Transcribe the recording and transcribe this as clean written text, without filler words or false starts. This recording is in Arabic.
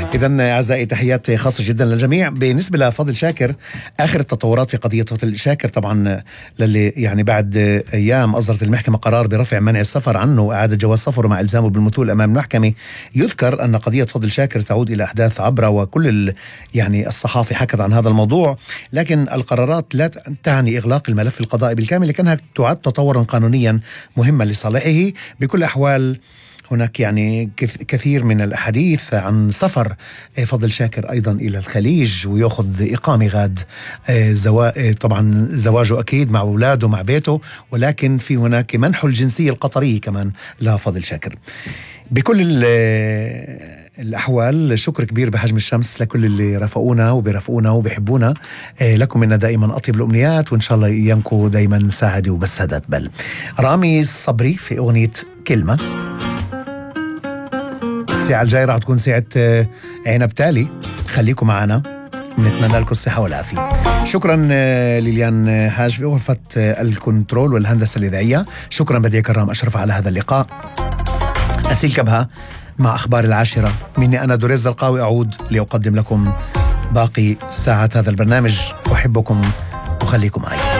إذن أعزائي تحيات خاصة جدا للجميع. بالنسبة لفضل شاكر، آخر التطورات في قضية فضل شاكر طبعا للي يعني بعد أيام أصدرت المحكمة قرار برفع منع السفر عنه وإعادة جواز سفره مع إلزامه بالمثول أمام المحكمة. يذكر أن قضية فضل شاكر تعود إلى أحداث عبرة، وكل يعني الصحافة حكت عن هذا الموضوع، لكن القرارات لا تعني إغلاق الملف القضائي بالكامل، لكنها تعد تطورا قانونيا مهما لصالحه. بكل الأحوال هناك يعني كثير من الأحاديث عن سفر فضل شاكر أيضا إلى الخليج ويأخذ إقامة غاد، طبعا زواجه أكيد مع أولاده مع بيته، ولكن في هناك منح الجنسية القطرية كمان لفضل شاكر. بكل الأحوال شكر كبير بحجم الشمس لكل اللي رافقونا وبيرافقونا وبيحبونا. لكم منا دائما أطيب الأمنيات، وإن شاء الله أيامكم دائما سعادة وبسادات بل. رامي الصبري في أغنية كلمة. الساعة الجاية راح تكون ساعة عنب تالي، خليكم معنا، نتمنى لكم الصحة والعافية. شكرا ليليان هاج في غرفة الكنترول والهندسة الإذاعية. شكرا بديع كرام أشرف على هذا اللقاء. أسيل كبها مع أخبار 10 مني أنا دوريز القاوي، أعود لأقدم لكم باقي ساعات هذا البرنامج. أحبكم وخليكم معي.